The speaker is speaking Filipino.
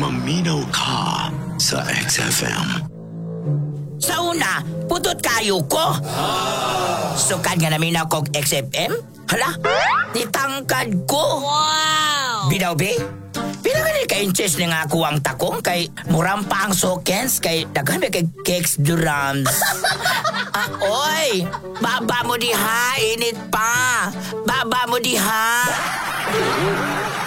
maminaw ka sa XFM. Sa una, putot kayo ko. Sukad nga namin ako XFM? Hala, nitangkad ko. Wow! Binaw, be? Pinanganil ka inches na nga ako ang takong kay murang pa ang sokens kay daghan kay cakes drums. Oy! Baba mo diha, init pa! Baba mo diha!